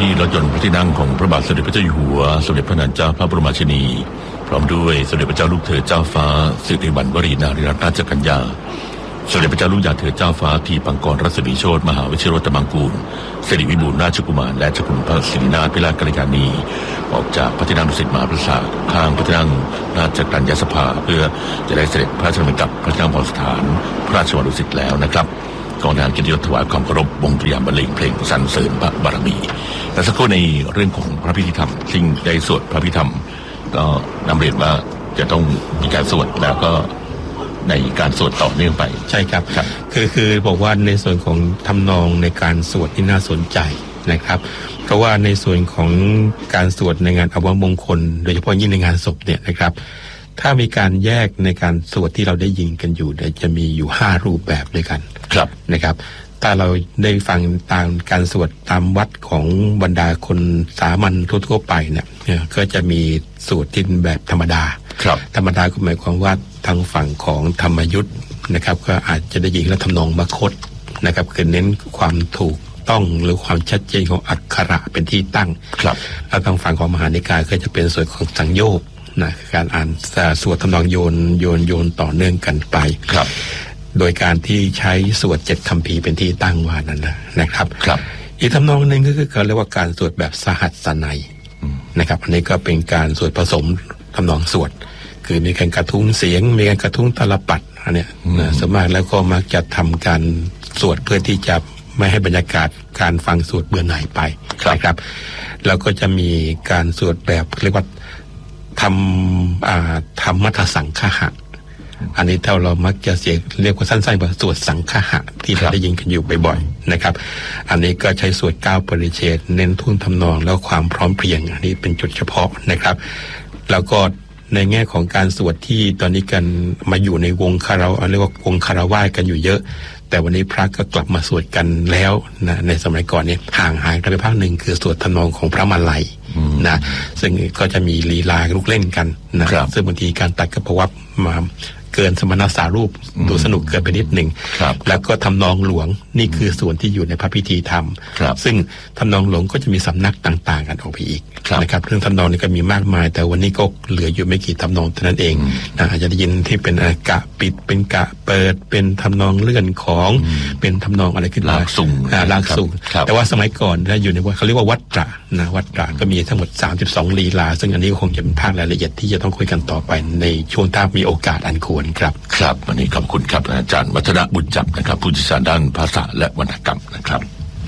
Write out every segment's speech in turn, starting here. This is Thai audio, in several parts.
ที่รถยนต์พระที่นั่งของพระบาทสมเด็จพระเจ้าอยู่หัวสมเด็จพระนางเจ้าพระบรมราชินีพร้อมด้วยสมเด็จพระเจ้าลูกเธอเจ้าฟ้าสิริวัณวรีนารีรัตนราชกัญญาสมเด็จพระเจ้าลูกยาเธอเจ้าฟ้าทีปังกรรัศมีโชติมหาวิชิรวัฒนมังกูลสิริวิบูลย์ราชกุมารและเจ้าคุณพระสิรินาถพิราชกัลยาณีออกจากพระที่นั่งดุสิตมหาปราสาทข้างพระที่นั่งราชกัญญาสภาเพื่อจะได้เสด็จพระราชดำเนินกลับพระที่นั่งพรสถานพระราชวังดุสิตแล้วนะครับกองทหารเกียรติยศถวายความเคารพวงพยามบรรเลงเพลงสรรเสริญพระบารมีและสักครู่ในเรื่องของพระพิธีธรรมซึ่งได้สวดพระพิธีธรรมก็นำเรียนว่าจะต้องมีการสวดแล้วก็ในการสวดต่อเนื่องไปใช่ครับคือบอกว่าในส่วนของทำนองในการสวดที่น่าสนใจนะครับเพราะว่าในส่วนของการสวดในงานอภมงคลโดยเฉพาะยิ่งในงานศพเนี่ยนะครับถ้ามีการแยกในการสวดที่เราได้ยินกันอยู่จะมีอยู่5รูปแบบด้วยกันครับนะครับถ้าเราได้ฟังตามการสวดตามวัดของบรรดาคนสามัญทั่วไปเนี่ยก็จะมีสวดที่แบบธรรมดาธรรมดาก็หมายความว่าทางฝั่งของธรรมยุทธ์นะครับก็อาจจะได้ยินและทำนองมคธนะครับคือเน้นความถูกต้องหรือความชัดเจนของอักขระเป็นที่ตั้งแล้วทางฝั่งของมหานิกายก็จะเป็นส่วนของสังโยกนะการอ่านสวดทำนองโยนต่อเนื่องกันไปโดยการที่ใช้สวด7คัมภีร์เป็นที่ตั้งว่านั่นนะครับอีกทำนองหนึ่งก็คือเขาเรียกว่าการสวดแบบสหัสนัยนะครับอันนี้ก็เป็นการสวดผสมทำนองสวดคือมีการกระทุ้งเสียงมีการกระทุ้งตลปัดอันนี้ส่วนมากแล้วก็มักจะทำการสวดเพื่อที่จะไม่ให้บรรยากาศการฟังสวดเบื่อหน่ายไปนะครับแล้วก็จะมีการสวดแบบเรียกว่าธรรมัทสังฆะอันนี้เรามักจะเรียกว่าสั้นๆว่าสวดสังฆะที่เราได้ยินกันอยู่บ่อยๆนะครับอันนี้ก็ใช้สวด9ปริเฉดเน้นทุ่นทำนองแล้วความพร้อมเพรียงอันนี้เป็นจุดเฉพาะนะครับแล้วก็ในแง่ของการสวดที่ตอนนี้กันมาอยู่ในวงคารวะเรียกว่าวงคารวะกันอยู่เยอะแต่วันนี้พระก็กลับมาสวดกันแล้วนะในสมัยก่อนนี้ห่างหายไปภาคหนึ่งคือสวดทำนองของพระมาลัยนะซึ่งก็จะมีลีลาลูกเล่นกันนะซึ่งบางทีการตัดก็เพราะว่ามาเกินสมณสารูปดูสนุกเกินไปนิดหนึ่งแล้วก็ทำนองหลวงนี่คือส่วนที่อยู่ในพระพิธีธรรมซึ่งทำนองหลวงก็จะมีสำนักต่างๆกันออกไปอีกนะครับเรื่องทำนองนี้ก็มีมากมายแต่วันนี้ก็เหลืออยู่ไม่กี่ทำนองเท่านั้นเองอาจจะได้ยินที่เป็นกะปิดเป็นกะเปิดเป็นทำนองเลื่อนของเป็นทำนองอะไรขึ้นมาลากสุ่งแต่ว่าสมัยก่อนถ้าอยู่ในวัดเขาเรียกว่าวัดตระนะวัดตระก็มีทั้งหมด32ลีลาซึ่งอันนี้คงจะเป็นภาครายละเอียดที่จะต้องคุยกันต่อไปในช่วงถ้ามีโอกาสอันควรครับวันนี้ขอบคุณครับอาจารย์วัฒนบุญจับนะครับผู้เชี่ยวชาญด้านภาษาและวรรณกรรมนะครับ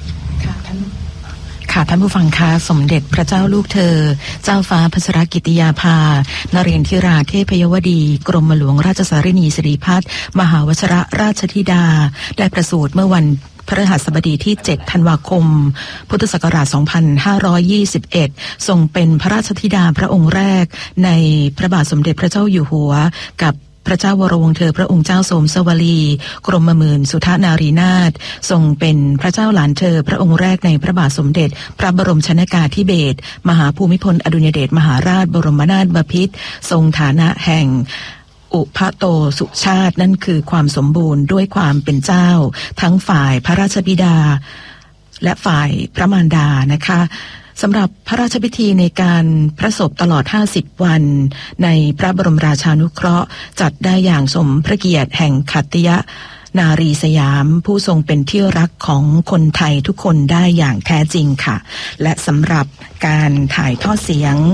ค่ะท่านผู้ฟังคะสมเด็จพระเจ้าลูกเธอเจ้าฟ้าพัชรกิติยาภานเรนทิราเทพยวดีกรมหลวงราชสารินีสิริพัฒน์มหาวชิรราชธิดาได้ประสูติเมื่อวันพฤหัสบดีที่7ธันวาคมพุทธศักราช2521ทรงเป็นพระราชธิดาพระองค์แรกในพระบาทสมเด็จพระเจ้าอยู่หัวกับพระเจ้าวรวงศ์เธอพระองค์เจ้าโสมสวลีกรมหมื่นสุทานารีนาถทรงเป็นพระเจ้าหลานเธอพระองค์แรกในพระบาทสมเด็จพระบรมชนกาธิเบศรมหาภูมิพลอดุลยเดชมหาราชบรมนาถบพิตรทรงฐานะแห่งอุปโตสุชาตินั่นคือความสมบูรณ์ด้วยความเป็นเจ้าทั้งฝ่ายพระราชบิดาและฝ่ายพระมารดานะคะสำหรับพระราชพิธีในการพระศพตลอด50วันในพระบรมราชานุเคราะห์จัดได้อย่างสมพระเกียรติแห่งขัตติยนารีสยามผู้ทรงเป็นที่รักของคนไทยทุกคนได้อย่างแท้จริงค่ะและสำหรับการถ่ายทอดเสียง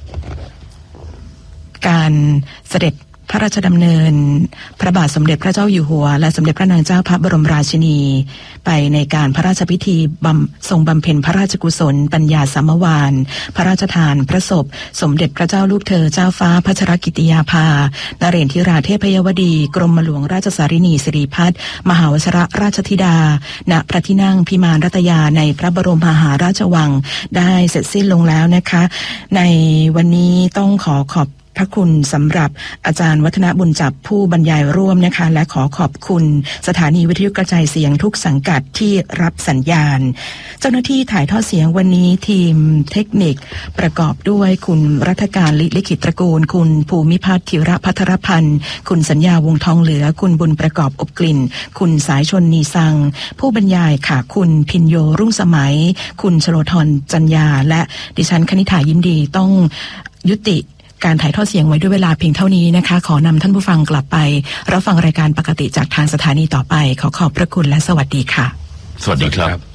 การเสด็จพระราชดำเนินพระบาทสมเด็จพระเจ้าอยู่หัวและสมเด็จพระนางเจ้าพระบรมราชินีไปในการพระราชพิธีทรงบำเพ็ญพระราชกุศลปัญญาสามวาลพระราชทานพระศพสมเด็จพระเจ้าลูกเธอเจ้าฟ้าพัชรกิติยาภานเรนทิราเทพยวดีกรมหลวงราชสารินีสิริพัฒน์มหาวชิรราชธิดาณพระที่นั่งพิมานรัตยาในพระบรมมหาราชวังได้เสร็จสิ้นลงแล้วนะคะในวันนี้ต้องขอบพระคุณสำหรับอาจารย์วัฒนบุญจับผู้บรรยายร่วมนะคะและขอขอบคุณสถานีวิทยุกระจายเสียงทุกสังกัดที่รับสัญญาณเจ้าหน้าที่ถ่ายทอดเสียงวันนี้ทีมเทคนิคประกอบด้วยคุณรัฐการลิขิตตระกูลคุณภูมิพัฒน์ธีระภัทรพันธ์คุณสัญญาวงทองเหลือคุณบุญประกอบอบกลิ่นคุณสายชนนีสังผู้บรรยายค่ะคุณพินโยรุ่งสมัยคุณชโลธรจัญญาและดิฉันคณิษฐายิ้มดีต้องยุติการถ่ายทอดเสียงไว้ด้วยเวลาเพียงเท่านี้นะคะขอนำท่านผู้ฟังกลับไปรับฟังรายการปกติจากทางสถานีต่อไปขอขอบพระคุณและสวัสดีค่ะสวัสดีครับ